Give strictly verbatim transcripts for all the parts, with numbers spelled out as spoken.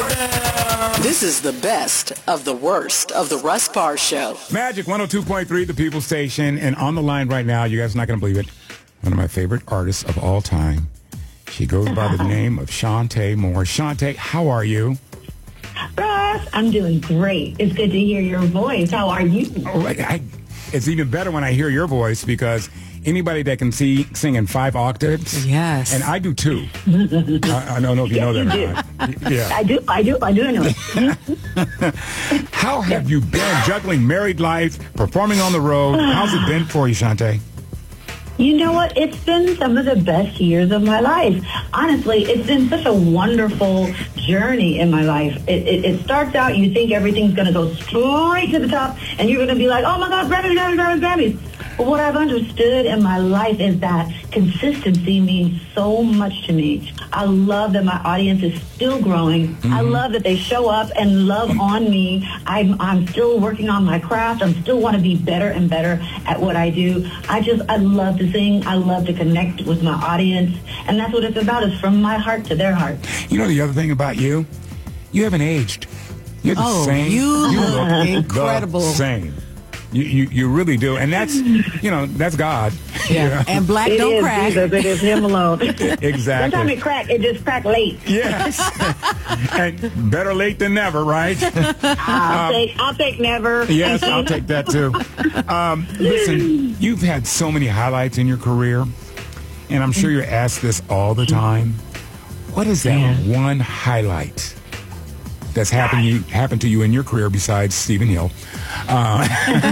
This is the best of the worst of the Russ Parr Show. Magic one oh two point three, the People Station. And on the line right now, you guys are not going to believe it, one of my favorite artists of all time. She goes by the name of Chanté Moore. Chanté, how are you? Russ, I'm doing great. It's good to hear your voice. How are you? Oh, I, I, it's even better when I hear your voice, because anybody that can see sing in five octaves, yes, and I do too. I, I don't know if you yes, know that you or not. Yeah, I do. I do. I do know. How have you been juggling married life, performing on the road? How's it been for you, Chanté? You know what? It's been some of the best years of my life. Honestly, it's been such a wonderful journey in my life. It, it, it starts out, you think everything's going to go straight to the top, and you're going to be like, oh my God, Grammys, Grammys, Grammys, Grammys. But what I've understood in my life is that consistency means so much to me. I love that my audience is still growing. Mm-hmm. I love that they show up and love on me. I'm, I'm still working on my craft. I still want to be better and better at what I do. I just, I love to sing. I love to connect with my audience. And that's what it's about, is from my heart to their heart. You know the other thing about you? You haven't aged. You're the oh, same. You, you look incredible. The same. You, you you really do, and that's you know that's God. Yeah, you know? And black it don't is crack. Jesus, it is Him alone. Exactly. Sometimes it crack, it just crack late. Yes, and better late than never, right? I'll um, take I'll take never. Yes, I'll take that too. Um, listen, you've had so many highlights in your career, and I'm sure you're asked this all the time. What is that yeah. one highlight that's happened you happened to you in your career besides Stephen Hill? Uh,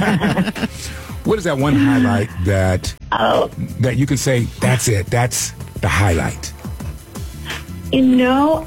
what is that one highlight that oh. that you can say, that's it, that's the highlight? You know,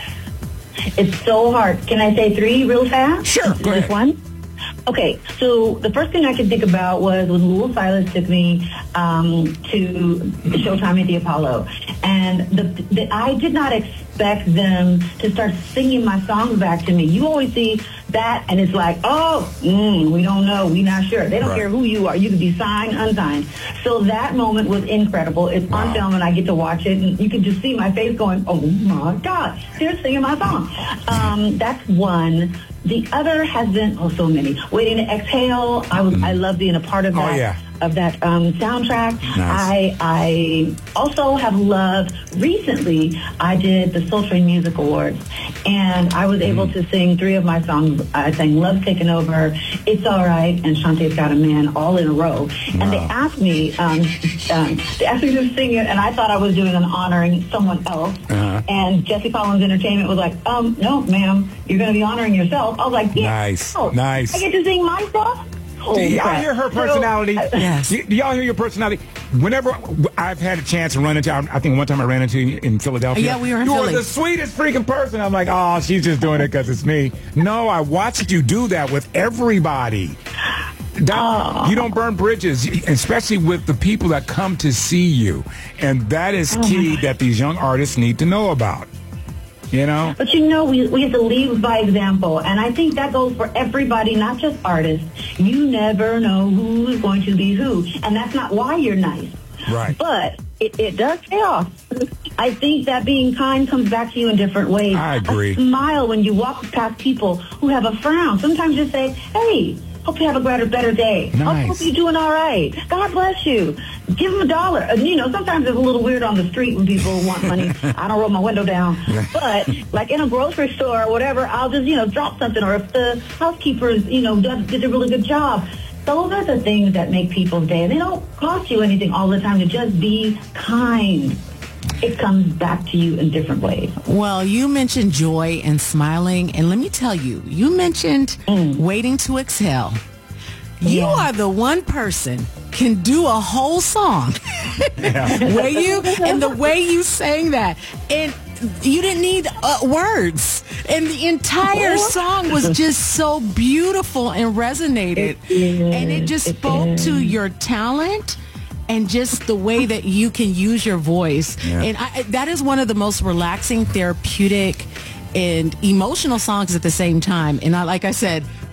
it's so hard. Can I say three real fast? Sure, go ahead. One? Okay, so the first thing I could think about was when Lil Silas took me um, to Showtime at the Apollo. And the, the, I did not expect them to start singing my songs back to me. You always see that, and it's like, oh, mm, we don't know, we're not sure. They don't right. care who you are. You could be signed, unsigned. So that moment was incredible. It's wow. on film, and I get to watch it, and you can just see my face going, oh, my God, they're singing my song. Um, that's one. The other has been, oh, so many. Waiting to Exhale. I was, mm. I love being a part of that. Oh, yeah. Of that um, soundtrack. Nice. I I also have loved, recently I did the Soul Train Music Awards, and I was able mm. to sing three of my songs. I sang Love's Taken Over, It's All Right, and Chanté's Got a Man, all in a row. Wow. And they asked me, um, um, they asked me to sing it, and I thought I was doing an honoring someone else. Uh-huh. And Jesse Collins Entertainment was like, um, no, ma'am, you're going to be honoring yourself. I was like, yeah, nice, oh, nice. I get to sing my stuff. Do y'all hear her personality? So, uh, yes. Do y'all hear your personality? Whenever I've had a chance to run into, I think one time I ran into you in Philadelphia. Yeah, we were in you Philly. You were the sweetest freaking person. I'm like, oh, she's just doing it because it's me. No, I watched you do that with everybody. That, you don't burn bridges, especially with the people that come to see you. And that is key that these young artists need to know about. You know? But you know, we, we have to lead by example. And I think that goes for everybody, not just artists. You never know who's going to be who. And that's not why you're nice. Right. But it, it does pay off. I think that being kind comes back to you in different ways. I agree. A smile when you walk past people who have a frown. Sometimes just say, hey, hope you have a better, better day. Nice. Hope you're doing all right. God bless you. Give them a dollar. And, you know, sometimes it's a little weird on the street when people want money. I don't roll my window down. But, like in a grocery store or whatever, I'll just, you know, drop something. Or if the housekeeper, you know, does, did a really good job. Those are the things that make people's day. They don't cost you anything all the time to just be kind. It comes back to you in different ways. Well, you mentioned joy and smiling. And let me tell you, you mentioned mm. waiting to exhale. You yeah. are the one person can do a whole song. Yeah. Way you and the way you sang that, and you didn't need uh, words, and the entire song was just so beautiful and resonated, it is, and it just it spoke is. to your talent and just the way that you can use your voice. Yeah. And I, that is one of the most relaxing, therapeutic, and emotional songs at the same time. And I, like I said,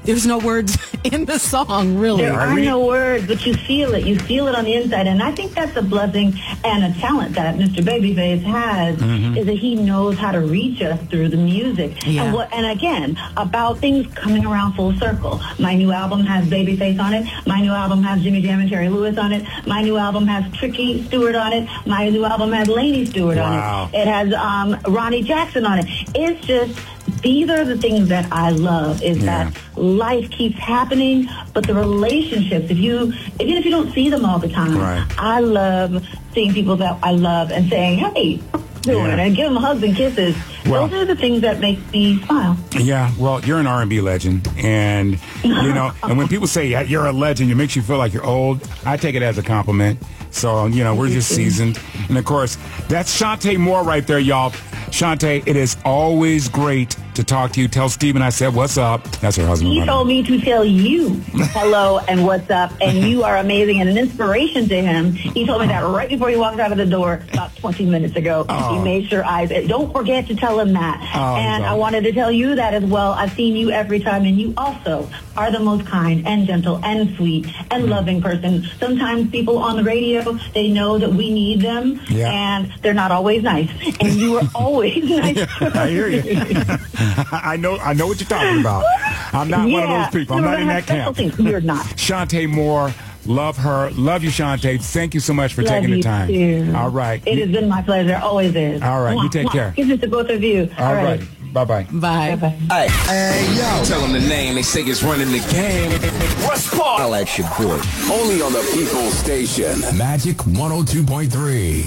there's no words in the song, really. There are no words, but you feel it. You feel it on the inside. And I think that's a blessing and a talent that Mister Babyface has, mm-hmm. is that he knows how to reach us through the music. Yeah. And, what, and again, about things coming around full circle. My new album has Babyface on it. My new album has Jimmy Jam and Terry Lewis on it. My new album has Tricky Stewart on it. My new album has Lainey Stewart wow. on it. It has um, Ronnie Jackson on it. It's just, these are the things that I love, is yeah. that life keeps happening, but the relationships, if you, even if you don't see them all the time, right. I love seeing people that I love and saying, hey, doing yeah. and give them hugs and kisses. Well, those are the things that make me smile. Yeah, well, you're an R and B legend, and you know, and when people say you're a legend, it makes you feel like you're old. I take it as a compliment. So, you know, we're just seasoned. And, of course, that's Chanté Moore right there, y'all. Chanté, it is always great to talk to you. Tell Stephen I said what's up. That's her husband. He running. told me to tell you hello and what's up, and you are amazing and an inspiration to him. He told me that right before he walked out of the door about twenty minutes ago. Oh. He made sure I said, don't forget to tell him that. Oh, and I wanted to tell you that as well. I've seen you every time, and you also are the most kind and gentle and sweet and loving person. Sometimes people on the radio, they know that we need them, yeah. and they're not always nice. And you are always nice. I hear you. I know I know what you're talking about. I'm not yeah. one of those people. I'm not in that camp. Things. You're not. Chanté Moore, love her. Love you, Chanté. Thank you so much for love taking the time. Too. All right. It has been my pleasure. Always is. All right. Mwah, you take mwah. care. Kisses to both of you. All, All right. right. Bye-bye. Bye. Bye-bye. Hey. Hey, yo. Tell them the name. They say it's running the game. What's Paul? I like your boy. Only on the People's Station. Magic one oh two point three.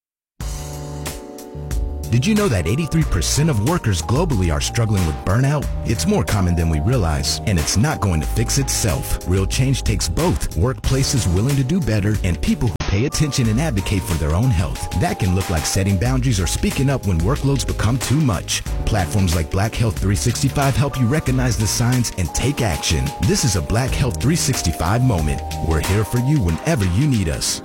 Did you know that eighty-three percent of workers globally are struggling with burnout? It's more common than we realize, and it's not going to fix itself. Real change takes both workplaces willing to do better and people who pay attention and advocate for their own health. That can look like setting boundaries or speaking up when workloads become too much. Platforms like Black Health three sixty-five help you recognize the signs and take action. This is a Black Health three sixty-five moment. We're here for you whenever you need us.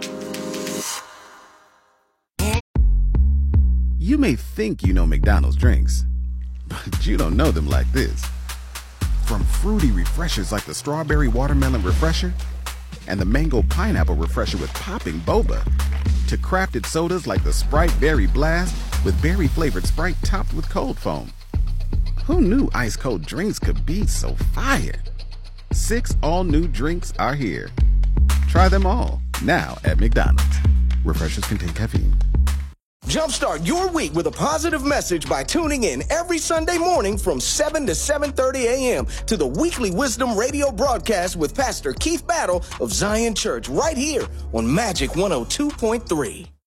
You may think you know McDonald's drinks, but you don't know them like this. From fruity refreshers like the Strawberry Watermelon Refresher and the Mango Pineapple Refresher with popping boba, to crafted sodas like the Sprite Berry Blast with berry-flavored Sprite topped with cold foam. Who knew ice-cold drinks could be so fire? Six all-new drinks are here. Try them all, now at McDonald's. Refreshers contain caffeine. Jumpstart your week with a positive message by tuning in every Sunday morning from seven to seven thirty a.m. to the weekly Wisdom Radio broadcast with Pastor Keith Battle of Zion Church right here on Magic one oh two point three.